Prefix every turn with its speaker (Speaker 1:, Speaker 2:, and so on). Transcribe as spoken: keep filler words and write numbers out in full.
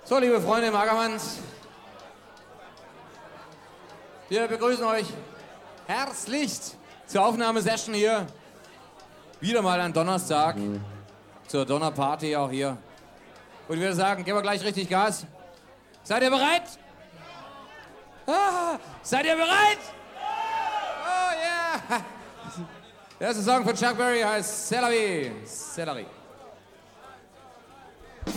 Speaker 1: So, liebe Freunde im Ackermanns, wir begrüßen euch herzlichst zur Aufnahmesession hier. Wieder mal ein Donnerstag, zur Donnerparty auch hier. Und ich würde sagen, geben wir gleich richtig Gas. Seid ihr bereit? Ah, seid ihr bereit? Oh yeah! Der erste Song von Chuck Berry heißt C'est la vie, c'est la vie.